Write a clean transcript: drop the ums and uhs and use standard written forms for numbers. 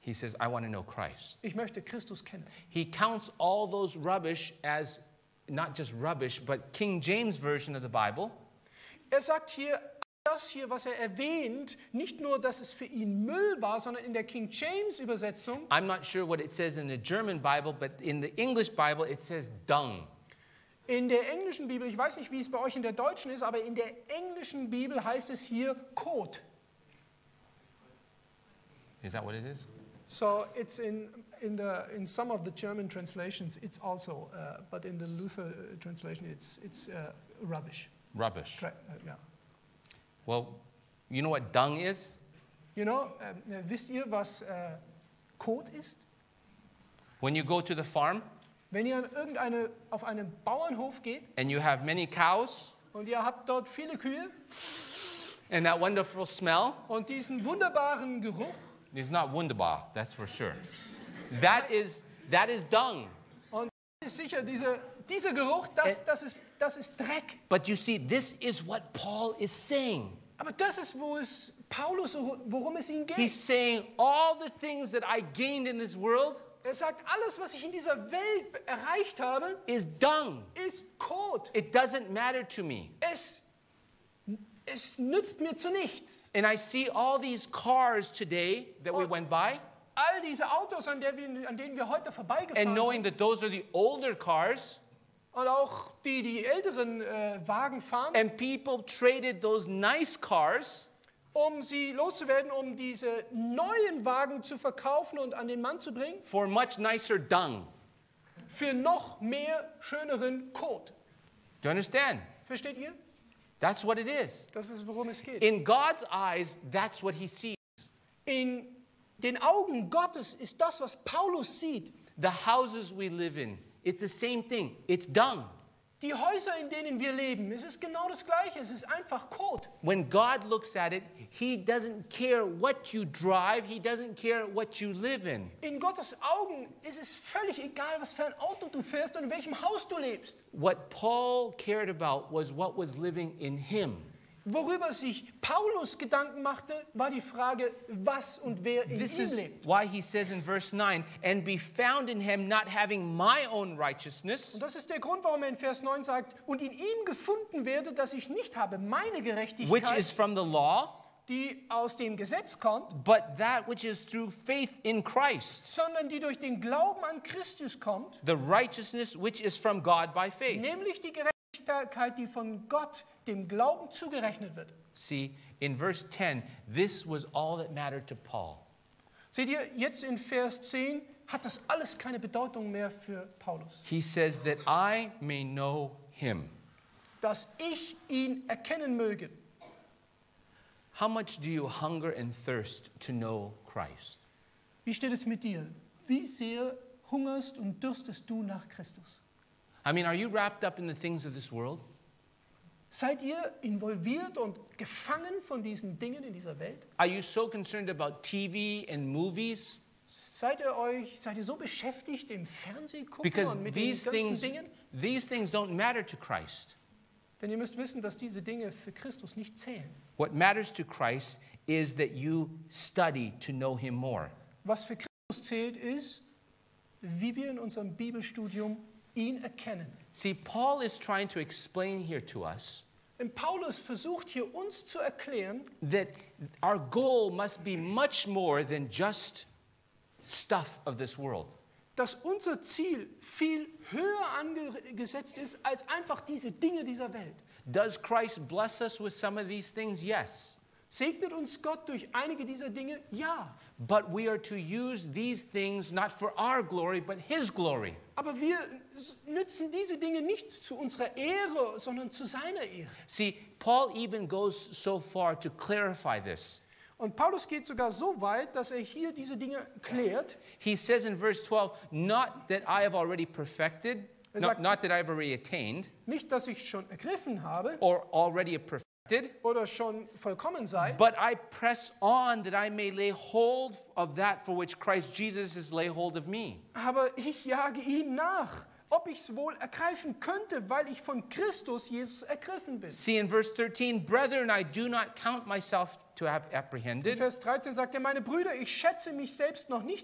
He says, I want to know Christ. Ich möchte Christus kennen. He counts all those rubbish as not just rubbish, but King James Version of the Bible. Sagt hier, das hier, was erwähnt, nicht nur, dass es für ihn Müll war, sondern in der King James Übersetzung. I'm not sure what it says in the German Bible, but in the English Bible it says dung. In der englischen Bibel, ich weiß nicht, wie es bei euch in der deutschen ist, aber in der englischen Bibel heißt es hier Kot. Is that what it is? So it's in some of the German translations it's also, but in the Luther translation it's rubbish. Rubbish. Yeah. Well, you know what dung is? You know, wisst ihr, was Kot ist? When you go to the farm Wenn ihr auf einen Bauernhof geht and you have many cows und ihr habt dort viele Kühe and that wonderful smell, und diesen wunderbaren Geruch, it's not wunderbar, that's for sure. That is dung. und ist sicher, dieser Geruch, das ist Dreck. But you see, this is what Paul is saying. Aber das ist, worum es ihm geht. He's saying all the things that I gained in this world Sagt, alles, was ich in dieser Welt erreicht habe, is dung. ist Kot. It doesn't matter to me. Es nützt mir zu nichts. And I see all these cars today that we went by. All diese Autos, an denen wir heute vorbeigefahren And knowing sind. that those are the older cars. Und auch die älteren Wagen fahren. And people traded those nice cars. Um sie loszuwerden, um diese neuen Wagen zu verkaufen und an den Mann zu bringen. For much nicer dung. Für noch mehr schöneren Kot. Do you understand? Versteht ihr? That's what it is. Das ist, worum es geht. In God's eyes, that's what he sees. In den Augen Gottes ist das, was Paulus sieht. The houses we live in, it's the same thing. It's dung. Die Häuser, in denen wir leben, es ist genau das Gleiche. Es ist einfach Kot. When God looks at it, he doesn't care what you drive. He doesn't care what you live in. In Gottes Augen ist es völlig egal, was für ein Auto du fährst und in welchem Haus du lebst. What Paul cared about was what was living in him. Worüber sich Paulus Gedanken machte, war die Frage, was und wer in This ihm is lebt. why he says in verse 9, and be found in him not having my own righteousness. Und das ist der Grund, warum er in Vers 9 sagt, und in ihm gefunden werde, dass ich nicht habe meine Which is Gerechtigkeit, from the law, die aus dem Gesetz kommt, but that which is through faith in Christ. sondern die durch den Glauben an Christus kommt, The righteousness which is from God by faith. nämlich die Gerechtigkeit, die von Gott dem Glauben zugerechnet wird. See, in verse 10, this was all that mattered to Paul. Seht ihr, jetzt in Vers 10 hat das alles keine Bedeutung mehr für Paulus. He says that I may know him. Dass ich ihn erkennen möge. How much do you hunger and thirst to know Christ? Wie steht es mit dir? Wie sehr hungerst und dürstest du nach Christus? I mean, are you wrapped up in the things of this world? Seid ihr involviert und gefangen von diesen Dingen in dieser Welt? Are you so concerned about TV and movies? Seid ihr so beschäftigt im Fernsehgucken Because und mit den ganzen Dingen? these things don't matter to Christ. Denn ihr müsst wissen, dass diese Dinge für Christus nicht zählen. What matters to Christ is that you study to know him more. Was für Christus zählt, ist, wie wir in unserem Bibelstudium ihn erkennen. See, Paul is trying to explain here to us Und Paulus versucht hier uns zu erklären, that our goal must be much more than just stuff of this world. dass unser Ziel viel höher angesetzt ist als einfach diese Dinge dieser Welt. Does Christ bless us with some of these things? Yes. Segnet uns Gott durch einige dieser Dinge? Ja. But we are to use these things not for our glory, but his glory. Aber wir nützen diese Dinge nicht zu unserer Ehre, sondern zu seiner Ehre. See, Paul even goes so far to clarify this. Und Paulus geht sogar so weit, dass er hier diese Dinge klärt. He says in verse 12, not that I have already perfected, sagt- not that I have already attained, Nicht, dass ich schon ergriffen habe or already perfected, oder schon vollkommen sei, but I press on that I may lay hold of that for which Christ Jesus has laid hold of me. aber ich jage ihm nach, ob ich es wohl ergreifen könnte, weil ich von Christus Jesus ergriffen bin. See in verse 13, brethren, I do not count myself to have In apprehended, Vers 13 sagt er, meine Brüder, ich schätze mich selbst noch nicht